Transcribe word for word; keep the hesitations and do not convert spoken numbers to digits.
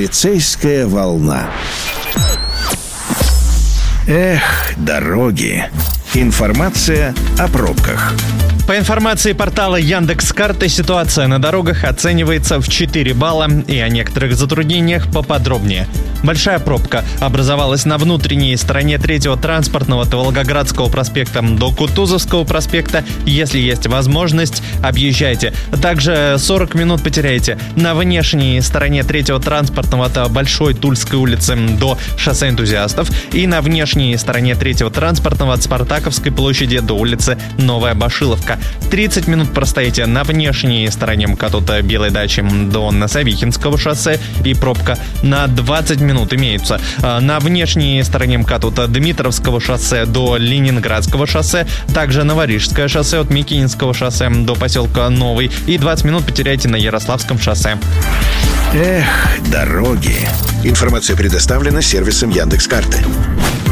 Полицейская волна. Эх, дороги. Информация о пробках. По информации портала Яндекс.Карты, ситуация на дорогах оценивается в четыре балла, и о некоторых затруднениях поподробнее. Большая пробка образовалась на внутренней стороне третьего транспортного от Волгоградского проспекта до Кутузовского проспекта. Если есть возможность, объезжайте. Также сорок минут потеряете на внешней стороне третьего транспортного от Большой Тульской улицы до шоссе Энтузиастов и на внешней стороне третьего транспортного от Спартаковской площади до улицы Новая Башиловка. тридцать минут простоите на внешней стороне МКАД от Белой дачи до Носовихинского шоссе, и пробка на двадцать минут имеется. На внешней стороне МКАД от Дмитровского шоссе до Ленинградского шоссе, также Новорижское шоссе от Микинского шоссе до поселка Новый, и двадцать минут потеряйте на Ярославском шоссе. Эх, дороги. Информация предоставлена сервисом Яндекс.Карты.